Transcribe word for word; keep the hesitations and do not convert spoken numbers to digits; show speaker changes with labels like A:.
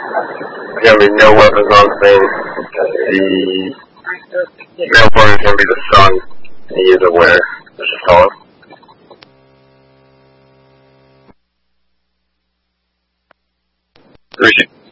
A: There's going to be no weapons on scene. The male partner is going to be the son. He is aware. Let's just call him. Rishi.